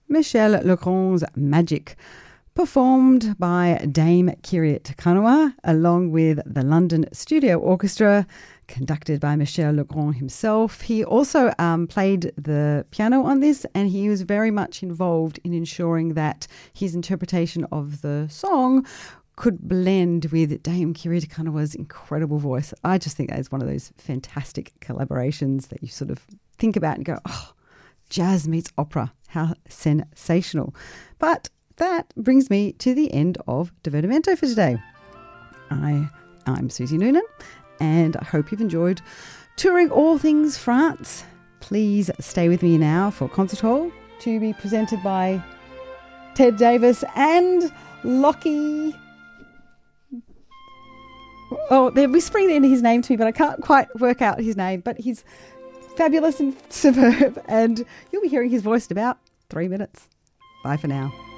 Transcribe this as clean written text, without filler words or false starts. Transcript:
Michel Legrand's Magic, performed by Dame Kirit Kanoa, along with the London Studio Orchestra, conducted by Michel Legrand himself. He also played the piano on this, and he was very much involved in ensuring that his interpretation of the song could blend with Dame Kirit Kanoa's incredible voice. I just think that is one of those fantastic collaborations that you sort of think about and go, oh, jazz meets opera. How sensational. But that brings me to the end of Divertimento for today. I'm Susie Noonan, and I hope you've enjoyed touring all things France. Please stay with me now for Concert Hall, to be presented by Ted Davis and Lockie. Oh, they're whispering into his name to me, but I can't quite work out his name. But he's fabulous and superb, and you'll be hearing his voice in about 3 minutes. Bye for now.